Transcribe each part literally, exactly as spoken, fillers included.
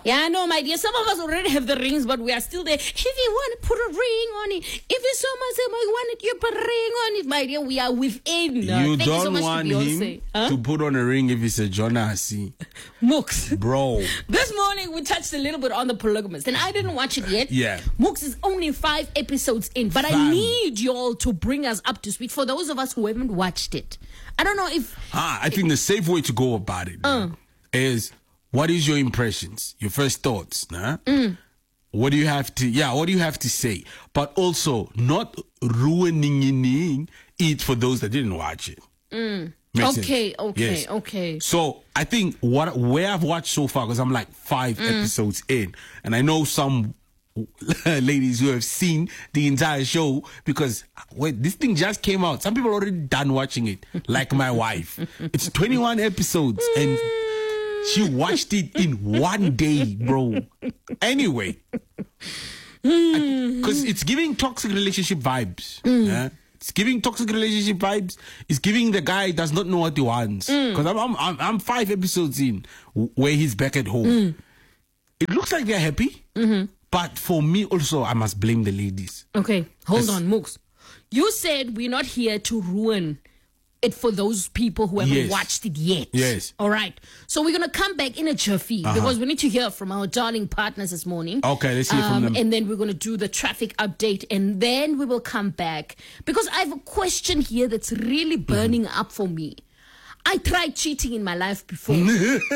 Yeah, no, my dear. Some of us already have the rings, but we are still there. If you want to put a ring on it, if you so much want it, you put a ring on it, my dear. We are within. You Thank don't you so much want to him huh? to put on a ring if it's a Jonasi. Mooks. Bro. This morning we touched a little bit on the Polygamist, and I didn't watch it yet. Yeah. Mooks is only five episodes in, but Fam. I need y'all to bring us up to speed for those of us who haven't watched it. I don't know if... Ah, I think the safe way to go about it uh. is, what is your impressions, your first thoughts? Nah? Mm. What do you have to, yeah, what do you have to say? But also, not ruining it for those that didn't watch it. Mm. Okay, sense? okay, yes. okay. So, I think what where I've watched so far, because I'm like five mm. episodes in, and I know some ladies who have seen the entire show, because wait, this thing just came out. Some people already done watching it, like my wife. It's twenty-one episodes, and she watched it in one day, bro. Anyway, because it's giving toxic relationship vibes. Mm. Yeah? It's giving toxic relationship vibes. It's giving the guy does not know what he wants. Because mm. I'm, I'm I'm five episodes in where he's back at home. Mm. It looks like they're happy. Mm-hmm. But for me also, I must blame the ladies. Okay, hold on, Mooks. You said we're not here to ruin it for those people who haven't yes. watched it yet. Yes. All right. So we're going to come back in a jiffy uh-huh. because we need to hear from our darling partners this morning. Okay, let's hear um, from them. And then we're going to do the traffic update, and then we will come back. Because I have a question here that's really burning mm. up for me. I tried cheating in my life before. I,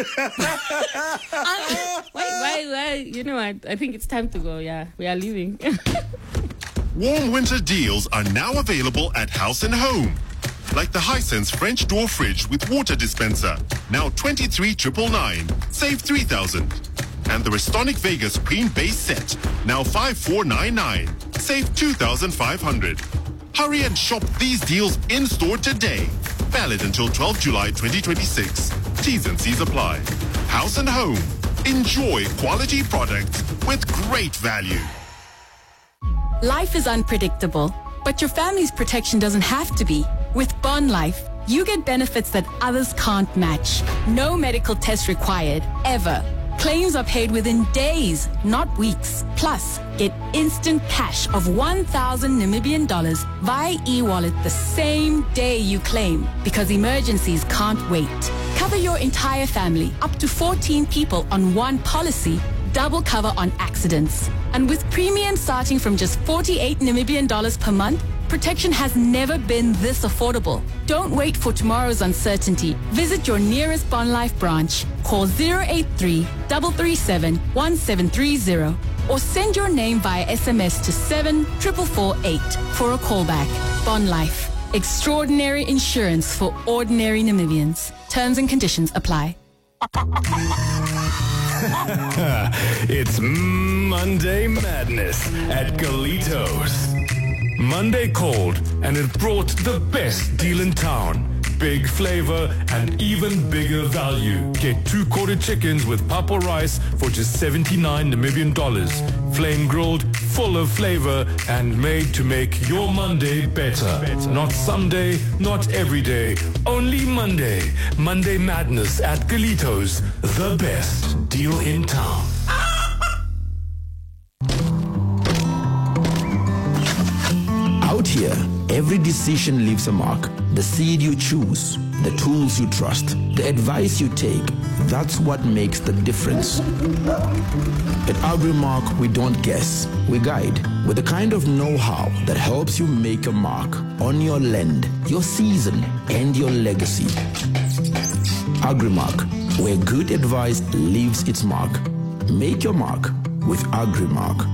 wait, wait, wait. You know what? I think it's time to go. Yeah, we are leaving. Warm winter deals are now available at House and Home. Like the Hisense French door fridge with water dispenser, now twenty-three thousand nine hundred ninety-nine, save three thousand. And the Restonic Vegas Queen Base Set, now five thousand four hundred ninety-nine, save two thousand five hundred. Hurry and shop these deals in-store today. Valid until twelfth of July twenty twenty-six. T's and C's apply. House and Home. Enjoy quality products with great value. Life is unpredictable, but your family's protection doesn't have to be. With Bond Life, you get benefits that others can't match. No medical test required, ever. Claims are paid within days, not weeks. Plus, get instant cash of one thousand Namibian dollars via e-wallet the same day you claim, because emergencies can't wait. Cover your entire family, up to fourteen people on one policy, double cover on accidents. And with premiums starting from just forty-eight Namibian dollars per month, protection has never been this affordable. Don't wait for tomorrow's uncertainty. Visit your nearest Bond Life branch. Call zero eight three, three three seven, one seven three zero or send your name via S M S to seven four four four eight for a callback. Bond Life. Extraordinary insurance for ordinary Namibians. Terms and conditions apply. It's Monday Madness at Galitos. Monday called, and it brought the best deal in town. Big flavor and even bigger value. Get two quarter chickens with papa rice for just seventy-nine Namibian dollars. Flame grilled, full of flavor, and made to make your Monday better. Not someday, not every day, only Monday. Monday Madness at Galitos. The best deal in town. Out here, every decision leaves a mark. The seed you choose, the tools you trust, the advice you take, that's what makes the difference. At Agrimark, we don't guess, we guide with the kind of know-how that helps you make a mark on your land, your season, and your legacy. Agrimark, where good advice leaves its mark. Make your mark with Agrimark.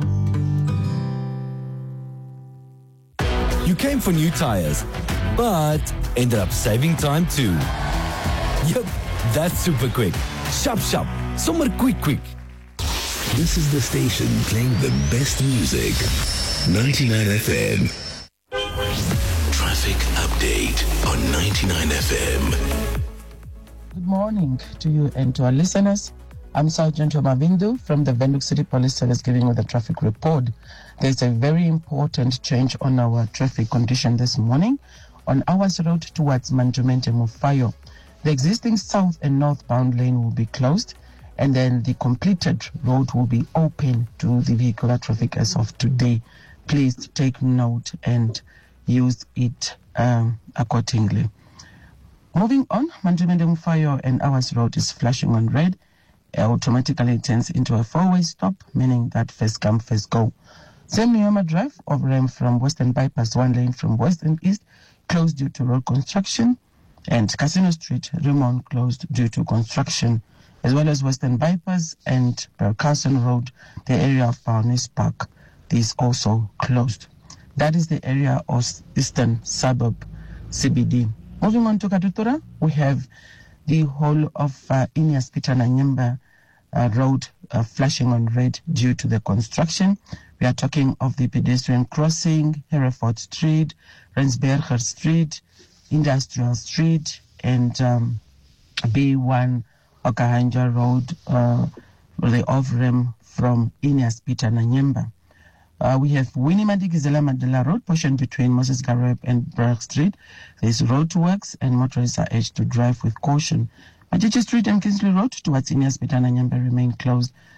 You came for new tires, but ended up saving time too. Yep, that's super quick. Sharp, sharp. Somewhere quick, quick. This is the station playing the best music. ninety-nine F M. Traffic update on ninety-nine F M. Good morning to you and to our listeners. I'm Sergeant Omavindu from the Windhoek City Police Service giving you the traffic report. There's a very important change on our traffic condition this morning on our road towards Manjumente Mufayo. The existing south and northbound lane will be closed, and then the completed road will be open to the vehicular traffic as of today. Please take note and use it um, accordingly. Moving on, Mandumende Mfayo and Awas Road is flashing on red. It automatically turns into a four-way stop, meaning that first come, first go. Same Nyoma Drive, Overham from Western Bypass, one lane from west and east, closed due to road construction. And Casino Street, Rimon, closed due to construction, as well as Western Bypass and Carson Road, the area of Barnes Park, is also closed. That is the area of Eastern Suburb, C B D. Moving on to Katutura, we have the whole of uh, Inyas Peter Nanyemba uh, Road uh, flashing on red due to the construction. We are talking of the pedestrian crossing, Hereford Street, Rensberger Street, Industrial Street, and um, B one Okahanja Road, uh, the off-rim from Inyas Peter Nanyemba. Uh, we have Winnie Madikizela Mandela Road, portion between Moses Gareb and Berg Street. There's roadworks and motorists are urged to drive with caution. Majichi Street and Kingsley Road towards Inyas Peter Nanyemba remain closed